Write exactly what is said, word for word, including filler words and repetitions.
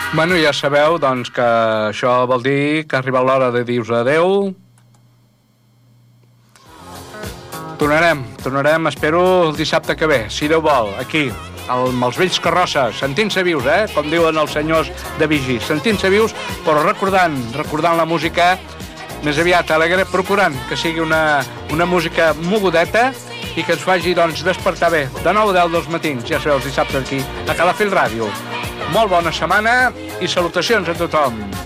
Bueno, ja sabeu, doncs, que això vol dir que ha arribat l'hora de dir-vos adeu. Tornarem, tornarem, espero, el dissabte que ve, si Déu vol, aquí, amb els vells carrosses, sentint-se vius, eh? Com diuen els senyors de Vigi, sentint-se vius, però recordant, recordant la música més aviat alegre, procurant que sigui una, una música mogudeta i que ens faci, doncs, despertar bé. De nou a deu dels matins, ja sabeu, els dissabtes aquí, a Calafell Ràdio. Molt bona setmana i salutacions a tothom.